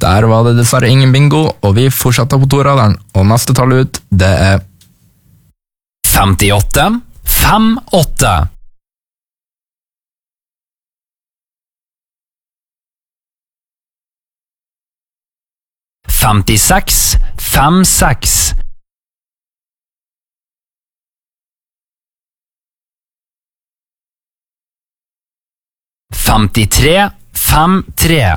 Der var det dessverre ingen bingo, og vi fortsetter på toraderen. Og neste tall ut, det er 58, 58. 56, 56. 53, 53.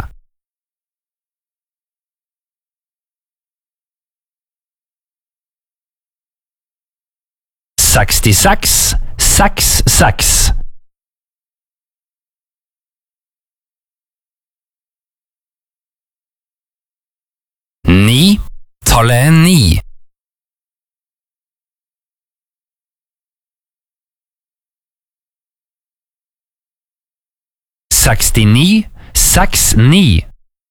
66, 66. 9, tallet er 9. 69, 69.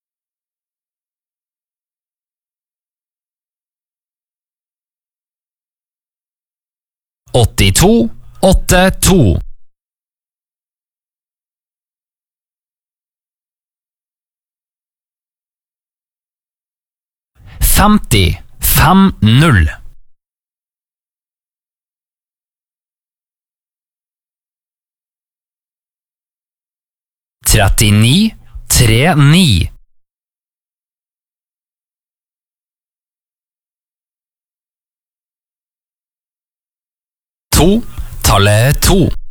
82, 82. 50, 50. 39, 39. 2, tallet er 2.